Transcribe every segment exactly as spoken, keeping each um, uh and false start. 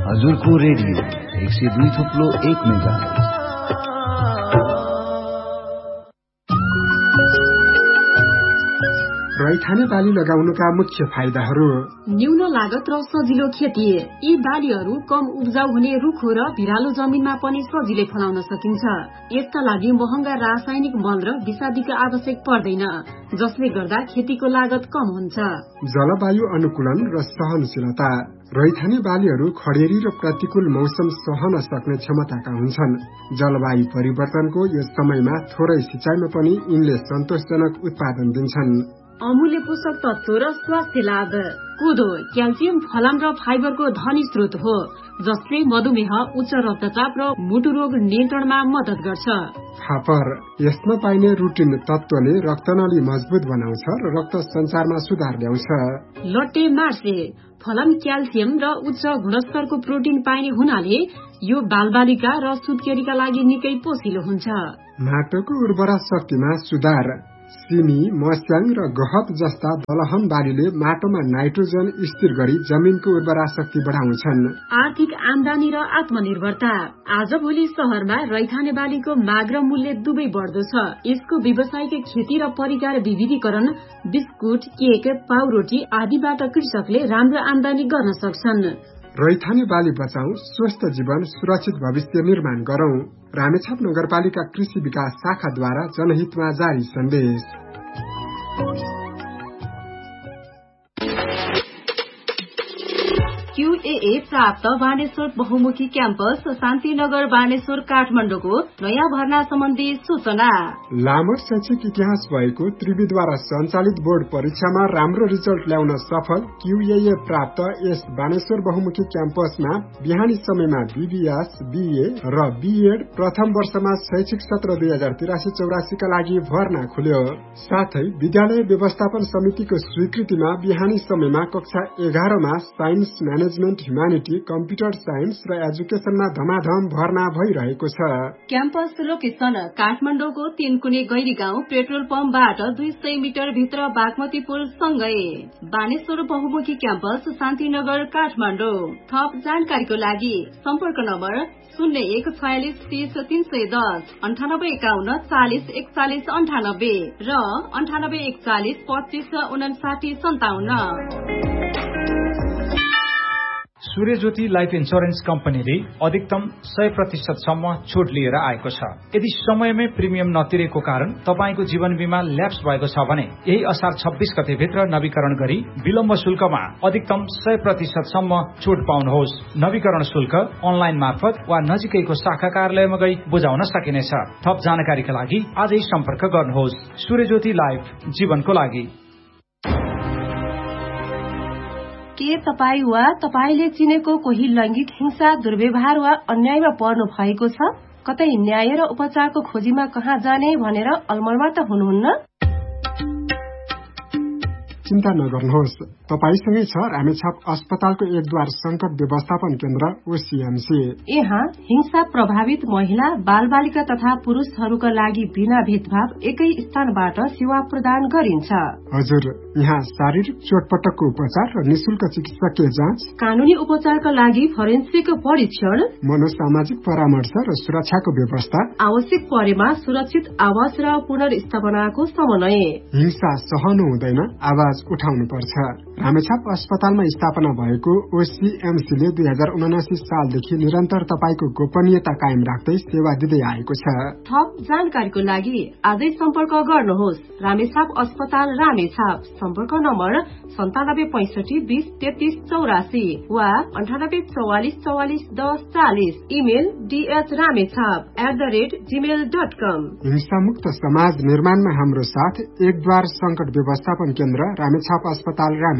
हजुरको रेडियो एक सय दुई थुप्लो एक मेगाहर्ज। रैथाने बाली लगाउनुका मुख्य फाइदाहरू: न्यून लागत र सजिलो खेती। यी बालीहरू कम उब्जाउ हुने रुखो र भिरालो जमिनमा पनि सजिलै फलाउन सकिन्छ। यसका लागि महँगा रासायनिक मल र विषादीको आवश्यक पर्दैन, जसले गर्दा खेतीको लागत कम हुन्छ। जलवायु अनुकूलन र सहनशीलता। रैथाने बालीहरू खडेरी र प्रतिकूल मौसम सहन सक्ने क्षमताका हुन्छन्। जलवायु परिवर्तनको यस समयमा थोरै सिँचाइमा पनि यिनले सन्तोषजनक उत्पादन दिन्छन्। अमूल्य पोषक तत्व र स्वास्थ्य लाभ। कोदो क्याल्सियम, फलाम र फाइबरको धनी स्रोत हो, जसले मधुमेह, उच्च रक्तचाप र मुटु रोग नियन्त्रणमा मद्दत गर्छ। फापर यसमा पाइने रुटिन तत्वले रक्तनली मजबुत बनाउँछ र रक्त सञ्चारमा सुधार ल्याउँछ। लट्टे मार्से फलाम क्याल्सियम र उच्च गुणस्तरको प्रोटिन पाइने हुनाले यो बालबालिका र सुत्केरीका लागि निकै पोसिलो हुन्छ। माटोको उर्वरा शक्तिमा सुधार। सिमी, मस्याङ र गहत जस्ता दलहन बालीले माटोमा नाइट्रोजन स्थिर गरी जमिनको उर्वरा शक्ति बढाउँछन्। आर्थिक आमदानी र आत्मनिर्भरता। आजभोलि शहरमा रैथाने बालीको माग र मूल्य दुवै बढ्दो छ। यसको व्यावसायिक खेती र परिकार विविधीकरण, बिस्कुट, केक, पाउरोटी आदिबाट कृषकले राम्रो आमदानी गर्न सक्छन्। रैथाने बाली बचाऊ, स्वस्थ जीवन, सुरक्षित भविष्य निर्माण गरौं। रामेछाप नगरपालिका कृषि विकास शाखाद्वारा जनहितमा जारी सन्देश। क्यूएए प्राप्त बानेश्वर बहुमुखी क्याम्पस शान्तिनगर बानेश्वर काठमाडौँको नयाँ भर्ना सम्बन्धी सूचना। लामो शैक्षिक इतिहास भएको त्रिविद्वारा सञ्चालित बोर्ड परीक्षामा राम्रो रिजल्ट ल्याउन सफल क्यूएए प्राप्त यस बानेश्वर बहुमुखी क्याम्पसमा बिहानी समयमा बीबीएस, बीए र बीएड प्रथम वर्षमा शैक्षिक सत्र दुई हजार तिरासी चौरासी का लागि भर्ना खुल्यो। साथै विद्यालय व्यवस्थापन समितिको स्वीकृतिमा बिहानी समयमा कक्षा एघारमा साइन्स, म्यानेजमेन्ट, ह्युमानिटी, कम्प्युटर साइन्स र एजुकेसनमा धमाधम भर्ना भइरहेको छ। क्याम्पस लोकेसन काठमाडौँको तीनकुने गैरी गाउँ पेट्रोल पम्पबाट दुई सय मिटर भित्र बागमती पुल सँगै। बानेश्वर बहुमुखी क्याम्पस शान्तिनगर काठमाडौँ। थप जानकारीको लागि सम्पर्क नम्बर शून्य एक छयालिस तीस तीन सय दस, अन्ठानब्बे एकाउन्न चालिस एकचालिस अन्ठानब्बे र अन्ठानब्बे एकचालिस पच्चिस उनासाठी सन्ताउन्न। सूर्यज्योति लाइफ इन्स्योरेन्स कम्पनीले अधिकतम सय प्रतिशत सम्म छुट लिएर आएको छ। यदि समयमै प्रिमियम नतिरेको कारण तपाईँको जीवन बीमा ल्याप्स भएको छ भने यही असार छब्बीस गते भित्र नवीकरण गरी विलम्ब शुल्कमा अधिकतम सय प्रतिशत सम्म छुट पाउनुहोस्। नवीकरण शुल्क अनलाइन मार्फत वा नजिकैको शाखा कार्यालयमा गई बुझाउन सकिनेछ। थप जानकारीका लागि आजै सम्पर्क गर्नुहोस्। सूर्यज्योति लाइफ, जीवनको लागि। के तपाईँ वा तपाईले चिनेको कोही लैंगिक हिंसा, दुर्व्यवहार वा अन्यायमा पर्नु भएको छ? कतै न्याय र उपचारको खोजीमा कहाँ जाने भनेर अलमलमा त हुनुहुन्न? चिन्ता नगर्नुहोस्, तपाईसँगै छ रामेछाप अस्पतालको एकद्वार संकट व्यवस्थापन केन्द्र ओसीएमसी। यहाँ हिंसा प्रभावित महिला, बालबालिका तथा पुरुषहरूका लागि बिना भेदभाव एकै स्थानबाट सेवा प्रदान गरिन्छ। हजुर, यहाँ शारीरिक चोटपटकको उपचार र निशुल्क चिकित्सकीय जाँच, कानूनी उपचारका लागि फोरेन्सिक परीक्षण, मनोसामाजिक परामर्श र सुरक्षाको व्यवस्था, आवश्यक परेमा सुरक्षित आवास र पुनर्स्थापनाको समन्वय। हिंसा सहनु हुँदैन, आवाज उठाउनु पर्छ। रामेछाप अस्पतालमा स्थापना भएको ओसीएमसीले दुई हजार उनासी सालदेखि निरन्तर तपाईको गोपनीयता कायम राख्दै सेवा दिँदै आएको छ। थप जानकारीको लागि आजै सम्पर्क गर्नुहोस्। रामेछाप अस्पताल रामेछाप। सम्पर्क नम्बर सन्तानब्बे पैंसठी बीस तेत्तीस चौरासी वा अन्ठानब्बे चौवालिस चौवालिस दस चालिस। Email DH Ramechhap at the rate Gmail dot कम। हिंसामुक्त समाज निर्माणमा हाम्रो साथ एकद्वार संकट व्यवस्थापन केन्द्र रामेछाप अस्पताल रामेछाप।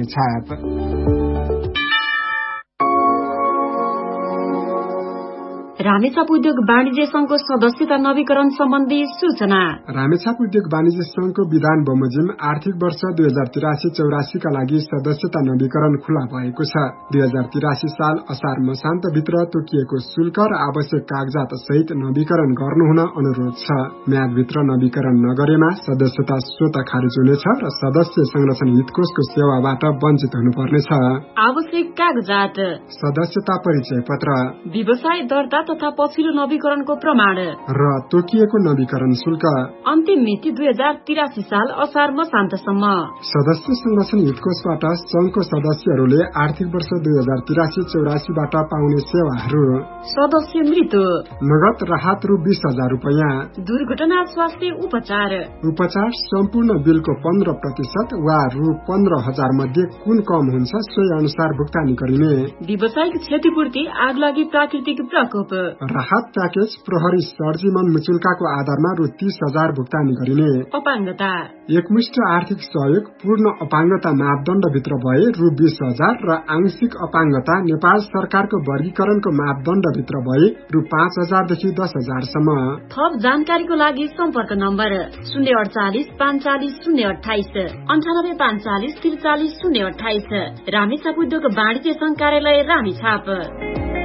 रामेछाप उद्योग वाणिज्य संघको सदस्यता नवीकरण सम्बन्धी सूचना। रामेछाप उद्योग वाणिज्य संघको विधान बमोजिम आर्थिक वर्ष दुई हजार तिरासी चौरासी का लागि सदस्यता नवीकरण खुला भएको छ। दुई हजार तिरासी साल असार मसान्तभित्र तोकिएको शुल्क र आवश्यक कागजात सहित नवीकरण गर्नुहुन अनुरोध छ। म्यादभित्र नवीकरण नगरेमा सदस्यता स्वतः खारिज हुनेछ र सदस्य संरक्षण हितकोषको सेवाबाट वञ्चित हुनुपर्नेछ। आवश्यक कागजात सदस्यता परिचय पत्र, व्यवसाय दर्ता तथा पछिल्लो नवीकरणको प्रमाण र तोकिएको नवीकरण शुल्क। अन्तिम मिति दुई हजार तिरासी साल असार मसान्तसम्म। सदस्य संरक्षण हितकोषबाट संघको सदस्यहरूले आर्थिक वर्ष दुई हजार तिरासी चौरासीबाट पाउने सेवाहरू: सदस्य मृत्यु, नगद राहत रु बीस हजार रूपियाँ, दुर्घटना स्वास्थ्य उपचार, उपचार सम्पूर्ण बिलको पन्ध्र प्रतिशत वा रु पन्ध्र हजार मध्ये कुन कम हुन्छ सोही अनुसार भुक्तानी गरिने। व्यावसायिक क्षतिपूर्ति, आगलागी, प्राकृतिक प्रकोप। राहत प्याकेज प्रहरी सर्जिमन मुचुल्काको आधारमा रु तीस हजार भुक्तानी गरिने। अपाङ्गता, एकमुष्ट आर्थिक सहयोग पूर्ण अपाङ्गता मापदण्डभित्र भए रु बीस हजार र आंशिक अपाङ्गता नेपाल सरकारको वर्गीकरणको मापदण्डभित्र भए रु पाँच हजारदेखि दस हजारसम्म। थप जानकारीको लागि सम्पर्क नम्बर शून्य अडचालिस पाँचचालिस शून्य अठाइस अन्ठानब्बे पाँचचालिस त्रिचालिस शून्य अठाइस। रामेछाप उद्योग वाणिज्य संघ कार्यालय रामेछाप।